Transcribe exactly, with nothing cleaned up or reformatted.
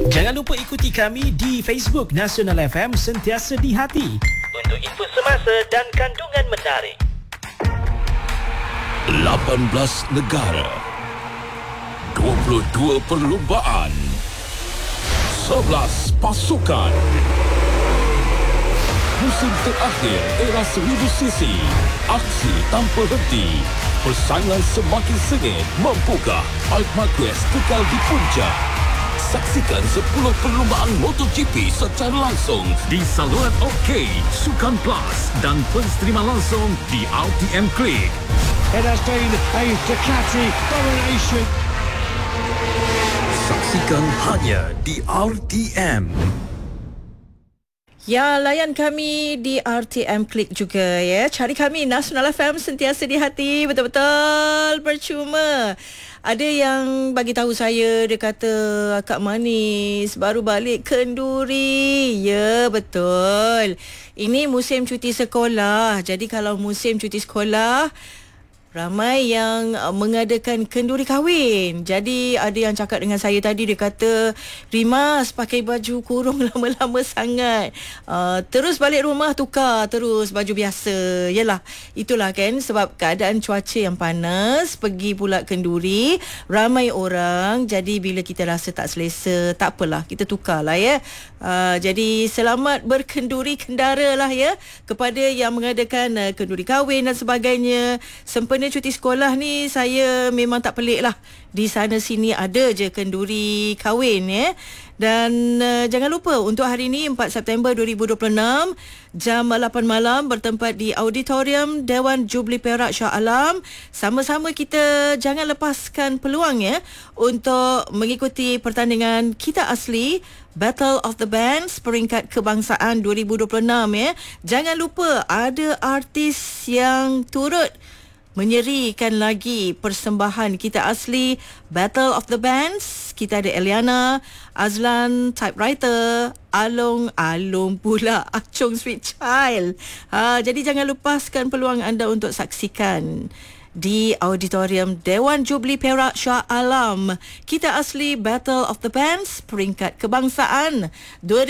Jangan lupa ikuti kami di Facebook Nasional F M Sentiasa di Hati untuk info semasa dan kandungan menarik. lapan belas negara, dua puluh dua perlumbaan, sebelas pasukan. Musim terakhir era seribu sisi, aksi tanpa henti, persaingan semakin sengit. Mampukah Marc Marquez kekal di puncak? Saksikan sepuluh perlumbaan MotoGP secara langsung di saluran OK, Sukan Plus dan pensterima langsung di R T M Click. It has been a Ducati domination. Saksikan hanya di R T M. Ya, layan kami di R T M Click juga ya. Cari kami Nasional F M Sentiasa di Hati. Betul-betul percuma. Ada yang bagi tahu saya, dia kata Kak Manis baru balik kenduri. Ya, betul. Ini musim cuti sekolah. Jadi kalau musim cuti sekolah, ramai yang mengadakan kenduri kahwin. Jadi ada yang cakap dengan saya tadi, dia kata, Rimas pakai baju kurung lama-lama sangat. Uh, terus balik rumah tukar terus baju biasa. Yalah, itulah kan sebab keadaan cuaca yang panas, pergi pula kenduri, ramai orang. Jadi bila kita rasa tak selesa, tak apalah, kita tukarlah ya. Uh, jadi selamat berkenduri kendara lah ya kepada yang mengadakan uh, kenduri kahwin dan sebagainya. Sempena cuti sekolah ni, saya memang tak pelik lah. Di sana sini ada je kenduri kahwin ya. Dan uh, jangan lupa untuk hari ini empat September dua ribu dua puluh enam jam lapan malam bertempat di Auditorium Dewan Jubli Perak Shah Alam. Sama-sama kita jangan lepaskan peluang ya untuk mengikuti pertandingan kita asli Battle of the Bands peringkat kebangsaan dua ribu dua puluh enam ya. Jangan lupa ada artis yang turut menyerikan lagi persembahan kita asli Battle of the Bands. Kita ada Eliana, Azlan, typewriter, Along, Along pula, Acung Sweet Child. Ha, jadi jangan lepaskan peluang anda untuk saksikan di Auditorium Dewan Jubli Perak Shah Alam. Kita asli Battle of the Bands peringkat kebangsaan